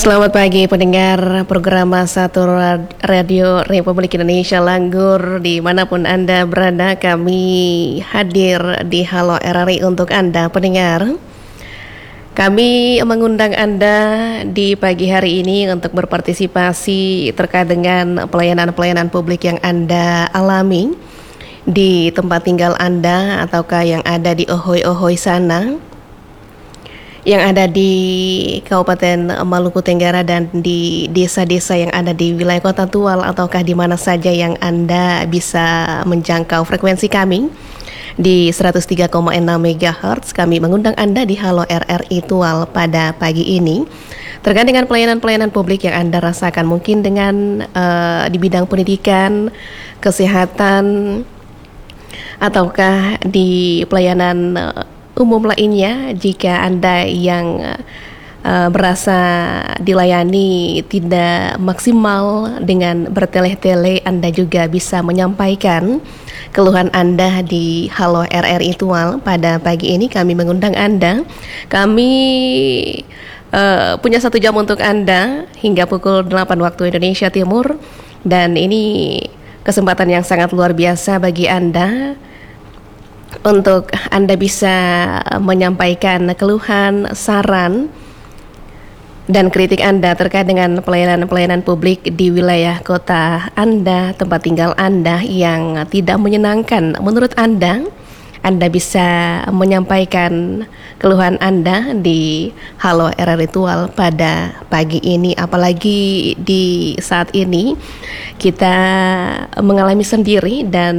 Selamat pagi pendengar program Satu Radio Republik Indonesia Langgur dimanapun Anda berada. Kami hadir di Halo RRI untuk Anda pendengar. Kami mengundang Anda di pagi hari ini untuk berpartisipasi terkait dengan pelayanan-pelayanan publik yang Anda alami di tempat tinggal Anda ataukah yang ada di Ohoy-Ohoy sana, yang ada di Kabupaten Maluku Tenggara dan di desa-desa yang ada di wilayah Kota Tual, ataukah di mana saja yang Anda bisa menjangkau frekuensi kami di 103,6 MHz. Kami mengundang Anda di Halo RRI Tual pada pagi ini terkait dengan pelayanan-pelayanan publik yang Anda rasakan, mungkin dengan di bidang pendidikan, kesehatan, ataukah di pelayanan umum lainnya. Jika Anda yang berasa dilayani tidak maksimal dengan bertele-tele, Anda juga bisa menyampaikan keluhan Anda di Halo RRI Tual pada pagi ini. Kami mengundang Anda. Kami punya 1 jam untuk Anda hingga pukul 8 waktu Indonesia Timur, dan ini kesempatan yang sangat luar biasa bagi Anda untuk Anda bisa menyampaikan keluhan, saran, dan kritik Anda terkait dengan pelayanan-pelayanan publik di wilayah kota Anda, tempat tinggal Anda yang tidak menyenangkan menurut Anda. Anda bisa menyampaikan keluhan Anda di Halo RRI Tual pada pagi ini. Apalagi di saat ini kita mengalami sendiri dan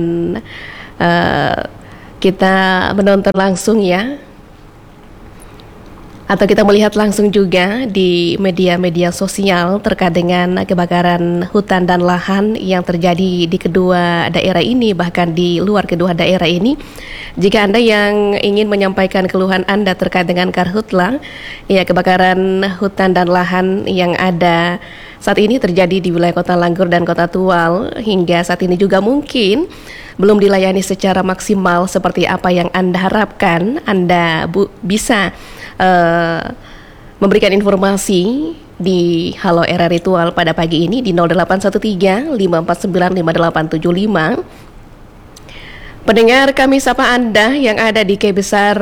kita menonton langsung ya, atau kita melihat langsung juga di media-media sosial terkait dengan kebakaran hutan dan lahan yang terjadi di kedua daerah ini, bahkan di luar kedua daerah ini. Jika Anda yang ingin menyampaikan keluhan Anda terkait dengan Karhutla, ya, kebakaran hutan dan lahan yang ada saat ini terjadi di wilayah Kota Langgur dan Kota Tual, hingga saat ini juga mungkin belum dilayani secara maksimal seperti apa yang Anda harapkan, Anda bisa memberikan informasi di Halo RRI Tual pada pagi ini di 0813 549 5875. Pendengar, kami sapa Anda yang ada di Kai Besar,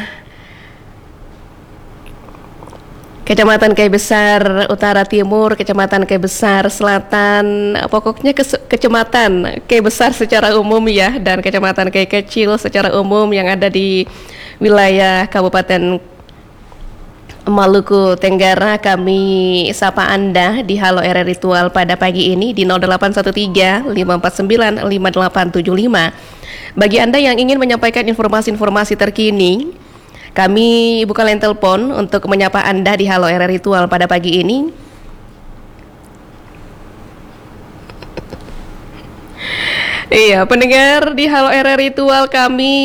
Kecamatan Kai Besar Utara Timur, Kecamatan Kai Besar Selatan, pokoknya Kecamatan Kai Besar secara umum ya, dan Kecamatan Kai Kecil secara umum yang ada di wilayah Kabupaten Maluku Tenggara. Kami sapa Anda di Halo RRI Tual pada pagi ini di 0813 549 5875. Bagi Anda yang ingin menyampaikan informasi-informasi terkini, kami buka line telepon untuk menyapa Anda di Halo RRI Tual pada pagi ini. Iya, pendengar di Halo RRI Tual, kami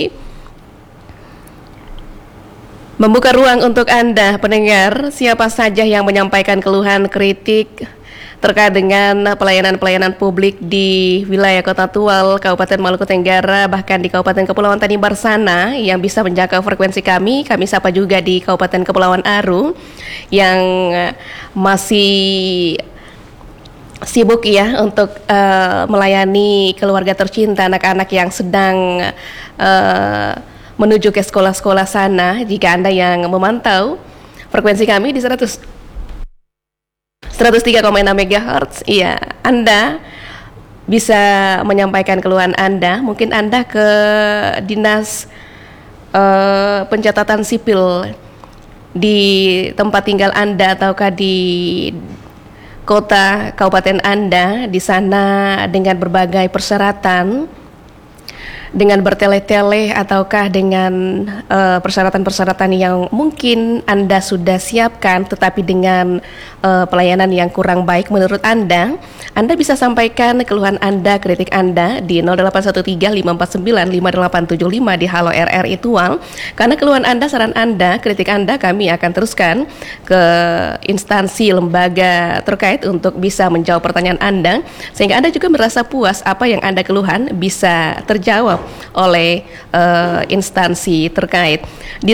membuka ruang untuk Anda pendengar, siapa saja yang menyampaikan keluhan, kritik terkait dengan pelayanan-pelayanan publik di wilayah Kota Tual, Kabupaten Maluku Tenggara, bahkan di Kabupaten Kepulauan Tanimbar sana yang bisa menjangkau frekuensi kami. Kami sapa juga di Kabupaten Kepulauan Aru yang masih sibuk ya untuk melayani keluarga tercinta, anak-anak yang sedang menuju ke sekolah-sekolah sana. Jika Anda yang memantau frekuensi kami di 103,6 MHz, iya, Anda bisa menyampaikan keluhan Anda. Mungkin Anda ke Dinas Pencatatan Sipil di tempat tinggal Anda, ataukah di kota kabupaten Anda, di sana dengan berbagai persyaratan, dengan bertele-tele, ataukah dengan persyaratan-persyaratan yang mungkin Anda sudah siapkan tetapi dengan pelayanan yang kurang baik menurut Anda bisa sampaikan keluhan Anda, kritik Anda di 0813 549 5875 di Halo RRI Tual. Karena keluhan Anda, saran Anda, kritik Anda kami akan teruskan ke instansi lembaga terkait untuk bisa menjawab pertanyaan Anda, sehingga Anda juga merasa puas apa yang Anda keluhan bisa terjawab oleh instansi terkait. Di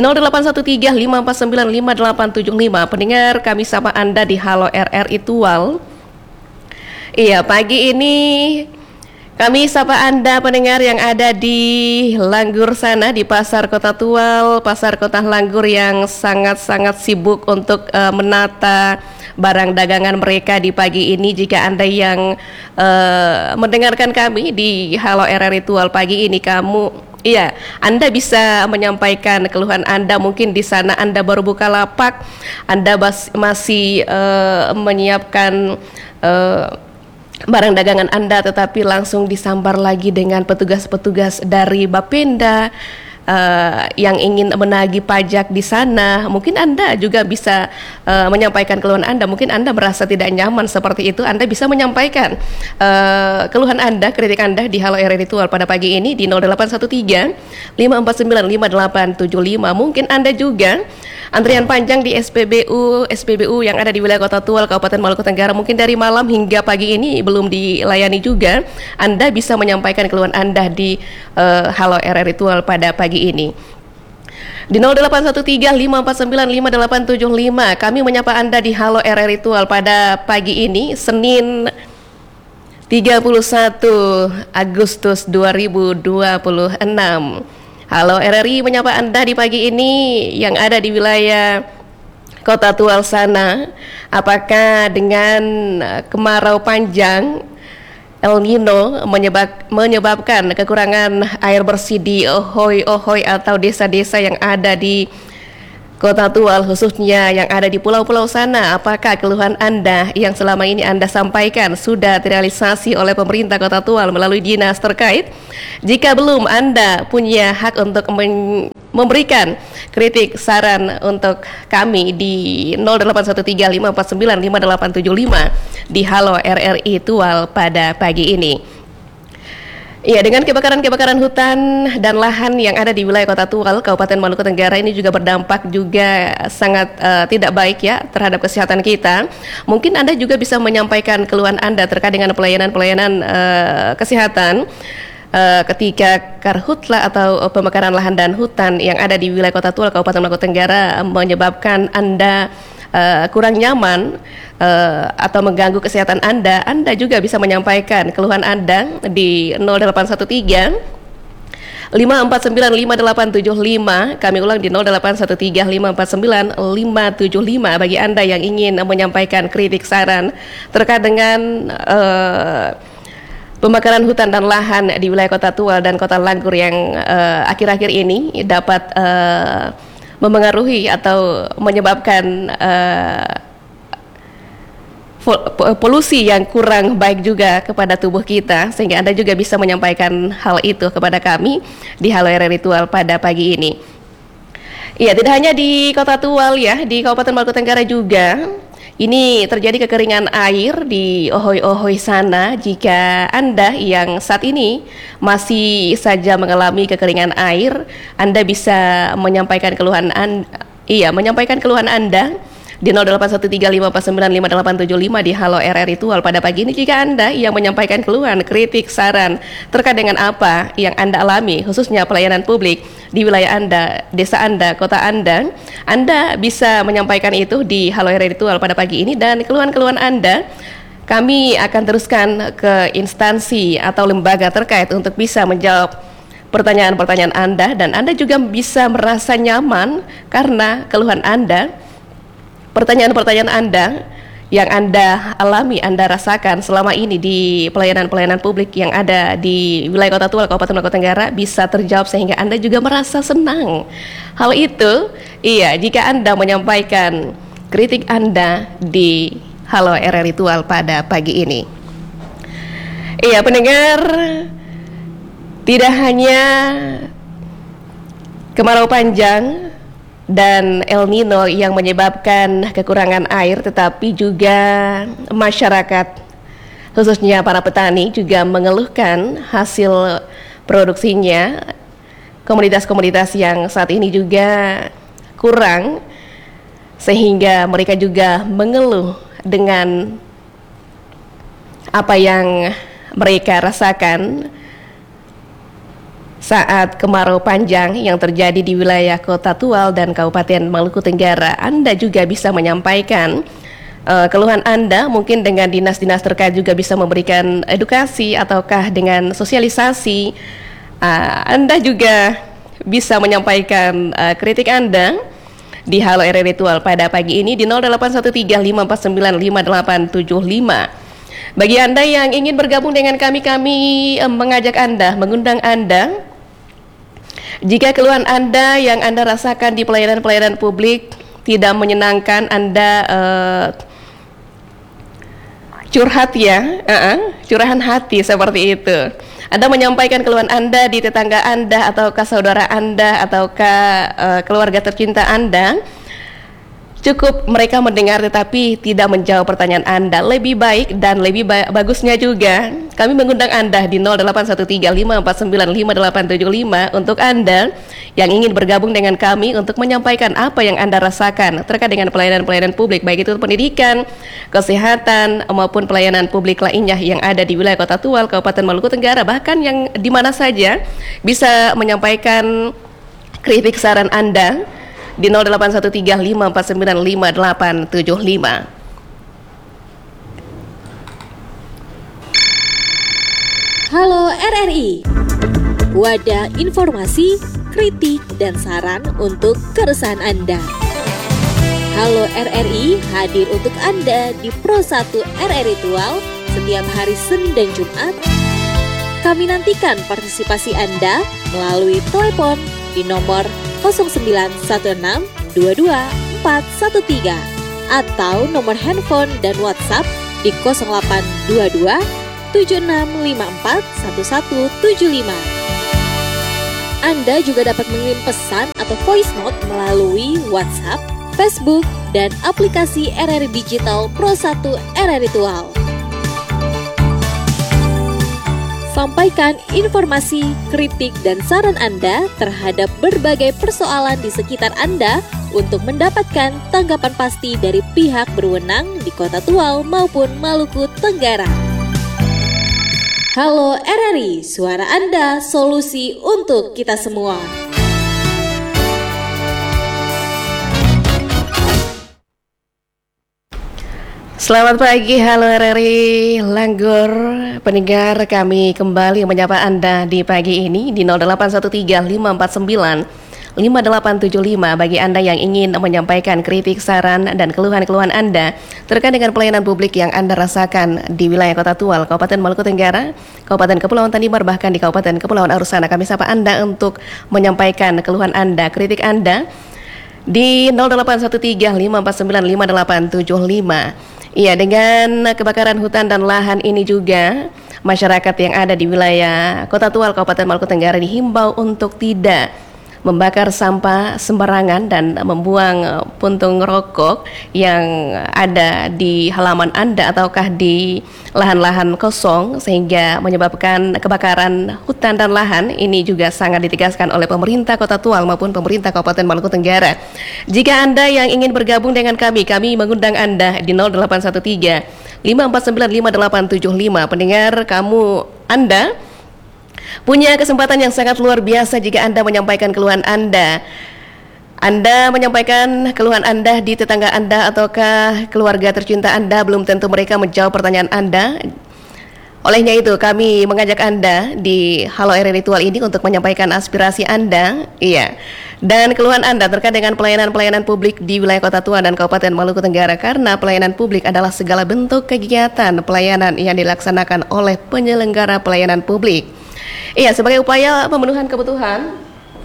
081354958875 pendengar, kami sapa Anda di Halo RRI Tual. Iya, pagi ini kami sapa Anda pendengar yang ada di Langgur sana, di Pasar Kota Tual, Pasar Kota Langgur yang sangat-sangat sibuk untuk menata barang dagangan mereka di pagi ini. Jika Anda yang mendengarkan kami di Halo RRI Tual pagi ini, Anda bisa menyampaikan keluhan Anda. Mungkin di sana Anda baru buka lapak, Anda masih menyiapkan barang dagangan Anda, tetapi langsung disambar lagi dengan petugas-petugas dari Bapenda yang ingin menagih pajak di sana. Mungkin Anda juga bisa menyampaikan keluhan Anda. Mungkin Anda merasa tidak nyaman seperti itu, Anda bisa menyampaikan keluhan Anda, kritik Anda di Halo RRI Tual pada pagi ini di 081354958875. Mungkin Anda juga antrian panjang di SPBU yang ada di wilayah Kota Tual, Kabupaten Maluku Tenggara, mungkin dari malam hingga pagi ini belum dilayani juga. Anda bisa menyampaikan keluhan Anda di Halo RRI Tual pada pagi ini. Di 081354958875 kami menyapa Anda di Halo RRI Tual pada pagi ini, Senin 31 Agustus 2026. Halo RRI menyapa Anda di pagi ini yang ada di wilayah Kota Tual sana. Apakah dengan kemarau panjang El Nino menyebabkan kekurangan air bersih di Ohoy atau desa-desa yang ada di Kota Tual, khususnya yang ada di pulau-pulau sana? Apakah keluhan Anda yang selama ini Anda sampaikan sudah terrealisasi oleh pemerintah Kota Tual melalui dinas terkait? Jika belum, Anda punya hak untuk memberikan kritik, saran untuk kami di 081354958875 di Halo RRI Tual pada pagi ini. Ya, dengan kebakaran hutan dan lahan yang ada di wilayah Kota Tual, Kabupaten Maluku Tenggara ini juga berdampak juga sangat tidak baik ya terhadap kesehatan kita. Mungkin Anda juga bisa menyampaikan keluhan Anda terkait dengan pelayanan kesehatan ketika karhutla atau pemekaran lahan dan hutan yang ada di wilayah Kota Tual, Kabupaten Maluku Tenggara menyebabkan Anda kurang nyaman atau mengganggu kesehatan Anda. Anda juga bisa menyampaikan keluhan Anda di 081354958875. Kami ulang di 081354955575 bagi Anda yang ingin menyampaikan kritik, saran terkait dengan pemekaran hutan dan lahan di wilayah Kota Tual dan Kota Langgur yang akhir-akhir ini dapat memengaruhi atau menyebabkan polusi yang kurang baik juga kepada tubuh kita, sehingga Anda juga bisa menyampaikan hal itu kepada kami di Halo RRI Tual pada pagi ini. Ya, tidak hanya di Kota Tual ya, di Kabupaten Maluku Tenggara juga ini terjadi kekeringan air di Ohoy sana. Jika Anda yang saat ini masih saja mengalami kekeringan air, Anda bisa menyampaikan keluhan Anda di 081354958875 di Halo RRI Tual pada pagi ini. Jika Anda yang menyampaikan keluhan, kritik, saran terkait dengan apa yang Anda alami, khususnya pelayanan publik di wilayah Anda, desa Anda, kota Anda bisa menyampaikan itu di Halo RRI Tual pada pagi ini. Dan keluhan-keluhan Anda kami akan teruskan ke instansi atau lembaga terkait untuk bisa menjawab pertanyaan-pertanyaan Anda, dan Anda juga bisa merasa nyaman karena keluhan Anda, pertanyaan-pertanyaan Anda yang Anda alami, Anda rasakan selama ini di pelayanan-pelayanan publik yang ada di wilayah Kota Tual, Kabupaten Maluku Tenggara bisa terjawab, sehingga Anda juga merasa senang. Hal itu, jika Anda menyampaikan kritik Anda di Halo RRI Tual pada pagi ini. Iya, pendengar, tidak hanya kemarau panjang dan El Nino yang menyebabkan kekurangan air, tetapi juga masyarakat, khususnya para petani, juga mengeluhkan hasil produksinya. Komunitas-komunitas yang saat ini juga kurang, sehingga mereka juga mengeluh dengan apa yang mereka rasakan saat kemarau panjang yang terjadi di wilayah Kota Tual dan Kabupaten Maluku Tenggara. Anda juga bisa menyampaikan keluhan Anda, mungkin dengan dinas-dinas terkait juga bisa memberikan edukasi ataukah dengan sosialisasi. Anda juga bisa menyampaikan kritik Anda di Halo RRI Tual pada pagi ini di 0813549585. Bagi Anda yang ingin bergabung dengan kami mengajak Anda, mengundang Anda. Jika keluhan Anda yang Anda rasakan di pelayanan-pelayanan publik tidak menyenangkan, Anda curhat ya, curahan hati seperti itu. Anda menyampaikan keluhan Anda di tetangga Anda, ataukah saudara Anda, ataukah keluarga tercinta Anda. Cukup mereka mendengar tetapi tidak menjawab pertanyaan Anda. Lebih baik dan lebih bagusnya juga kami mengundang Anda di 0813549585 untuk Anda yang ingin bergabung dengan kami untuk menyampaikan apa yang Anda rasakan terkait dengan pelayanan-pelayanan publik, baik itu pendidikan, kesehatan, maupun pelayanan publik lainnya yang ada di wilayah Kota Tual, Kabupaten Maluku Tenggara, bahkan yang di mana saja bisa menyampaikan kritik saran Anda di 081354958575. Halo RRI, wadah informasi, kritik, dan saran untuk keresahan Anda. Halo RRI hadir untuk Anda di Pro 1 RRI Tual setiap hari Senin dan Jumat. Kami nantikan partisipasi Anda melalui telepon di nomor 0916224413 atau nomor handphone dan WhatsApp di 0822 7654 1175. Anda juga dapat mengirim pesan atau voice note melalui WhatsApp, Facebook, dan aplikasi RRI Digital Pro 1 RRI Tual. Sampaikan informasi, kritik, dan saran Anda terhadap berbagai persoalan di sekitar Anda untuk mendapatkan tanggapan pasti dari pihak berwenang di Kota Tual maupun Maluku Tenggara. Halo RRI, suara Anda, solusi untuk kita semua. Selamat pagi, halo RRI Langgur pendengar, kami kembali menyapa Anda di pagi ini di 0813549585 bagi Anda yang ingin menyampaikan kritik, saran, dan keluhan-keluhan Anda terkait dengan pelayanan publik yang Anda rasakan di wilayah Kota Tual, Kabupaten Maluku Tenggara, Kabupaten Kepulauan Tanimbar, bahkan di Kabupaten Kepulauan Arusana. Kami sapa Anda untuk menyampaikan keluhan Anda, kritik Anda di 081354958575. Iya, dengan kebakaran hutan dan lahan ini juga masyarakat yang ada di wilayah Kota Tual, Kabupaten Maluku Tenggara dihimbau untuk tidak membakar sampah sembarangan dan membuang puntung rokok yang ada di halaman Anda ataukah di lahan-lahan kosong sehingga menyebabkan kebakaran hutan dan lahan. Ini juga sangat ditegaskan oleh pemerintah Kota Tual maupun pemerintah Kabupaten Maluku Tenggara. Jika Anda yang ingin bergabung dengan kami mengundang Anda di 081354958575. Pendengar, Anda punya kesempatan yang sangat luar biasa jika Anda menyampaikan keluhan Anda. Anda menyampaikan keluhan Anda di tetangga Anda ataukah keluarga tercinta Anda, belum tentu mereka menjawab pertanyaan Anda. Olehnya itu, kami mengajak Anda di Halo RRI Tual ini untuk menyampaikan aspirasi Anda, dan keluhan Anda terkait dengan pelayanan-pelayanan publik di wilayah Kota Tual dan Kabupaten Maluku Tenggara, karena pelayanan publik adalah segala bentuk kegiatan pelayanan yang dilaksanakan oleh penyelenggara pelayanan publik. Sebagai upaya pemenuhan kebutuhan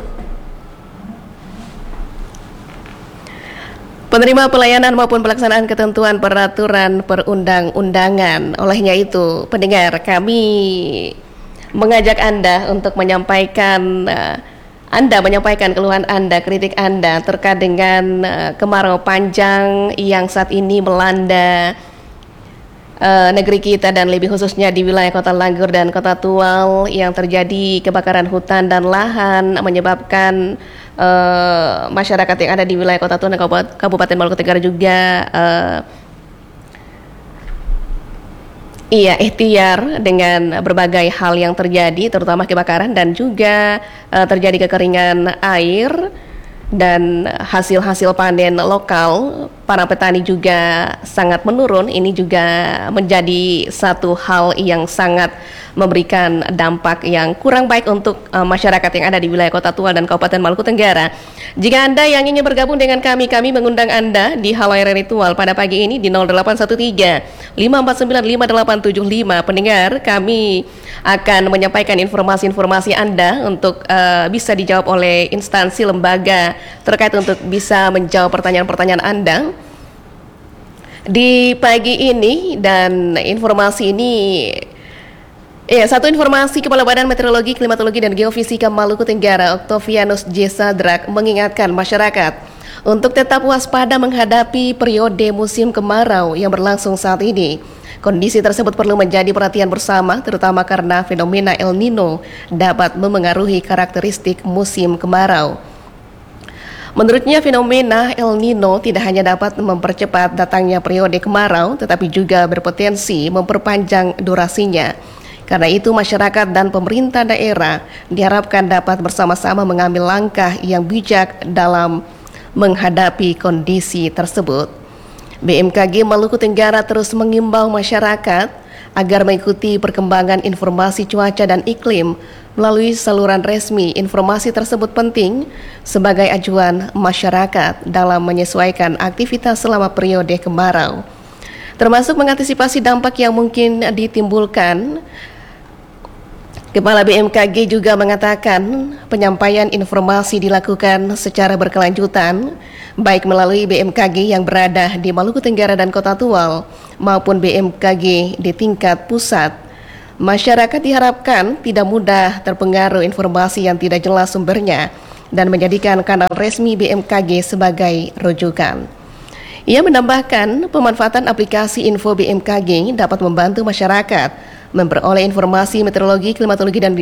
penerima pelayanan maupun pelaksanaan ketentuan peraturan perundang-undangan. Olehnya itu, pendengar, kami mengajak Anda untuk menyampaikan keluhan Anda, kritik Anda terkait dengan kemarau panjang yang saat ini melanda negeri kita dan lebih khususnya di wilayah Kota Langgur dan Kota Tual yang terjadi kebakaran hutan dan lahan menyebabkan masyarakat yang ada di wilayah Kota Tual dan Kabupaten Maluku Tenggara juga Iya, ikhtiar dengan berbagai hal yang terjadi, terutama kebakaran dan juga terjadi kekeringan air dan hasil-hasil panen lokal para petani juga sangat menurun. Ini juga menjadi satu hal yang sangat memberikan dampak yang kurang baik untuk masyarakat yang ada di wilayah Kota Tual dan Kabupaten Maluku Tenggara. Jika Anda yang ingin bergabung dengan kami mengundang Anda di Halo RRI Tual pada pagi ini di 0813 549 5875. Pendengar, kami akan menyampaikan informasi-informasi Anda untuk bisa dijawab oleh instansi lembaga terkait untuk bisa menjawab pertanyaan-pertanyaan Anda di pagi ini. Dan informasi ini, satu informasi, Kepala Badan Meteorologi, Klimatologi dan Geofisika Maluku Tenggara, Octavianus J. Sadrak, mengingatkan masyarakat untuk tetap waspada menghadapi periode musim kemarau yang berlangsung saat ini. Kondisi tersebut perlu menjadi perhatian bersama, terutama karena fenomena El Nino dapat memengaruhi karakteristik musim kemarau. Menurutnya, fenomena El Nino tidak hanya dapat mempercepat datangnya periode kemarau, tetapi juga berpotensi memperpanjang durasinya. Karena itu, masyarakat dan pemerintah daerah diharapkan dapat bersama-sama mengambil langkah yang bijak dalam menghadapi kondisi tersebut. BMKG Maluku Tenggara terus mengimbau masyarakat agar mengikuti perkembangan informasi cuaca dan iklim melalui saluran resmi. Informasi tersebut penting sebagai acuan masyarakat dalam menyesuaikan aktivitas selama periode kemarau, termasuk mengantisipasi dampak yang mungkin ditimbulkan. Kepala BMKG juga mengatakan penyampaian informasi dilakukan secara berkelanjutan, baik melalui BMKG yang berada di Maluku Tenggara dan Kota Tual maupun BMKG di tingkat pusat. Masyarakat diharapkan tidak mudah terpengaruh informasi yang tidak jelas sumbernya dan menjadikan kanal resmi BMKG sebagai rujukan. Ia menambahkan pemanfaatan aplikasi info BMKG dapat membantu masyarakat memperoleh informasi meteorologi, klimatologi, dan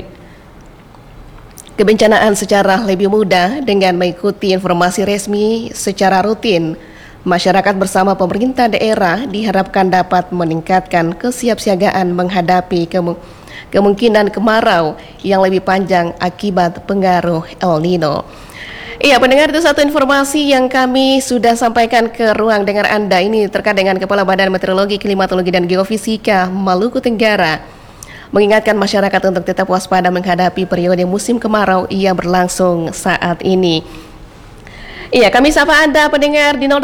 kebencanaan secara lebih mudah dengan mengikuti informasi resmi secara rutin. Masyarakat bersama pemerintah daerah diharapkan dapat meningkatkan kesiapsiagaan menghadapi kemungkinan kemarau yang lebih panjang akibat pengaruh El Nino. Iya, pendengar, itu satu informasi yang kami sudah sampaikan ke ruang dengar Anda ini terkait dengan Kepala Badan Meteorologi, Klimatologi dan Geofisika Maluku Tenggara mengingatkan masyarakat untuk tetap waspada menghadapi periode musim kemarau yang berlangsung saat ini. Iya, kami sapa Anda pendengar di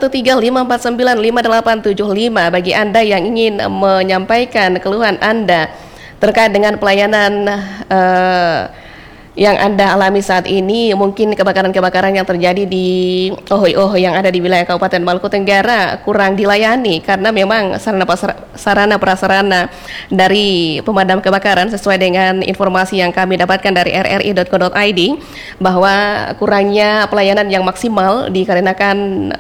0813-549-5875 bagi Anda yang ingin menyampaikan keluhan Anda terkait dengan pelayanan yang Anda alami saat ini. Mungkin kebakaran-kebakaran yang terjadi di Ohoy-Ohoy yang ada di wilayah Kabupaten Maluku Tenggara kurang dilayani karena memang sarana prasarana dari pemadam kebakaran sesuai dengan informasi yang kami dapatkan dari rri.co.id bahwa kurangnya pelayanan yang maksimal dikarenakan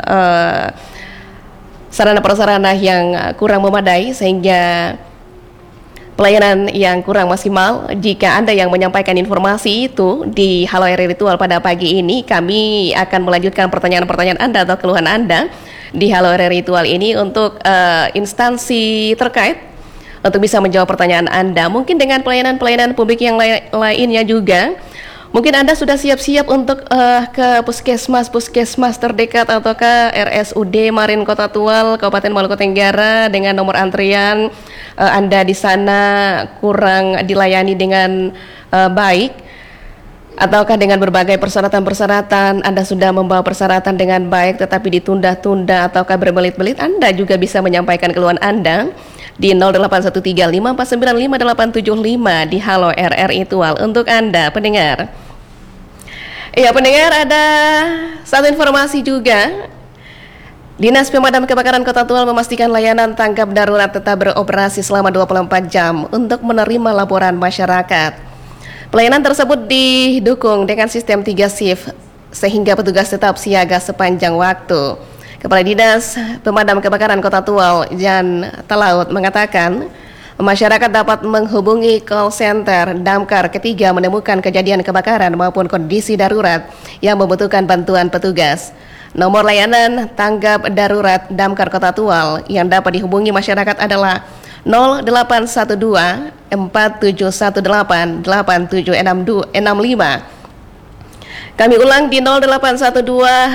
sarana prasarana yang kurang memadai, sehingga pelayanan yang kurang maksimal. Jika Anda yang menyampaikan informasi itu di Halo RRI Tual pada pagi ini, kami akan melanjutkan pertanyaan-pertanyaan Anda atau keluhan Anda di Halo RRI Tual ini untuk instansi terkait untuk bisa menjawab pertanyaan Anda. Mungkin dengan pelayanan-pelayanan publik yang lainnya juga. Mungkin Anda sudah siap-siap untuk ke puskesmas terdekat atau ke RSUD Marin Kota Tual, Kabupaten Maluku Tenggara dengan nomor antrian Anda di sana kurang dilayani dengan baik, ataukah dengan berbagai persyaratan-persyaratan Anda sudah membawa persyaratan dengan baik tetapi ditunda-tunda ataukah berbelit-belit. Anda juga bisa menyampaikan keluhan Anda di 0813-549-5875 di Halo RRI Tual untuk Anda pendengar. Iya pendengar, ada satu informasi juga. Dinas Pemadam Kebakaran Kota Tual memastikan layanan tanggap darurat tetap beroperasi selama 24 jam untuk menerima laporan masyarakat. Pelayanan tersebut didukung dengan sistem 3 shift sehingga petugas tetap siaga sepanjang waktu. Kepala Dinas Pemadam Kebakaran Kota Tual, Jan Talaut, mengatakan masyarakat dapat menghubungi call center damkar ketika menemukan kejadian kebakaran maupun kondisi darurat yang membutuhkan bantuan petugas. Nomor layanan tanggap darurat damkar Kota Tual yang dapat dihubungi masyarakat adalah 0812 4718 8765. Kami ulang di 0812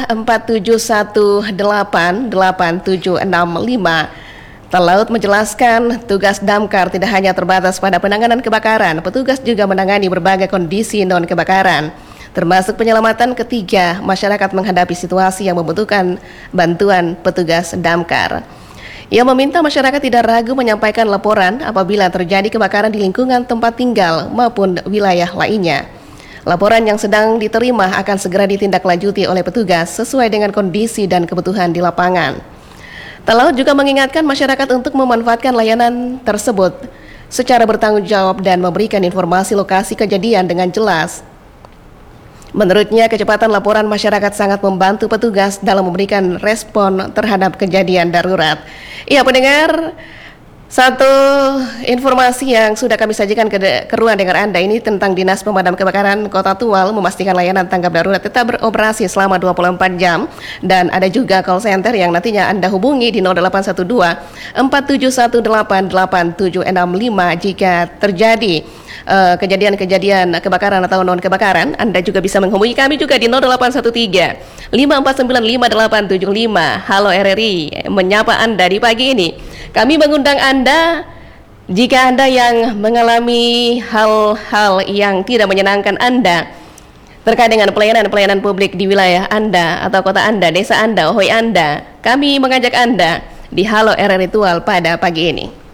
4718 8765. Talaut menjelaskan tugas damkar tidak hanya terbatas pada penanganan kebakaran, petugas juga menangani berbagai kondisi non-kebakaran, termasuk penyelamatan ketika masyarakat menghadapi situasi yang membutuhkan bantuan petugas damkar. Ia meminta masyarakat tidak ragu menyampaikan laporan apabila terjadi kebakaran di lingkungan tempat tinggal maupun wilayah lainnya. Laporan yang sedang diterima akan segera ditindaklanjuti oleh petugas sesuai dengan kondisi dan kebutuhan di lapangan. Talaut juga mengingatkan masyarakat untuk memanfaatkan layanan tersebut secara bertanggung jawab dan memberikan informasi lokasi kejadian dengan jelas. Menurutnya, kecepatan laporan masyarakat sangat membantu petugas dalam memberikan respon terhadap kejadian darurat. Iya, pendengar, satu informasi yang sudah kami sajikan ke ruang dengar Anda ini tentang Dinas Pemadam Kebakaran Kota Tual memastikan layanan tanggap darurat tetap beroperasi selama 24 jam, dan ada juga call center yang nantinya Anda hubungi di 0812 4718 8765 jika terjadi kejadian-kejadian kebakaran atau non kebakaran. Anda juga bisa menghubungi kami juga di 0813 5495 875. Halo RRI menyapa Anda di pagi ini. Kami mengundang Anda jika Anda yang mengalami hal-hal yang tidak menyenangkan Anda terkait dengan pelayanan publik di wilayah Anda atau kota Anda, desa Anda, ohoi Anda. Kami mengajak Anda di Halo RRI Tual pada pagi ini.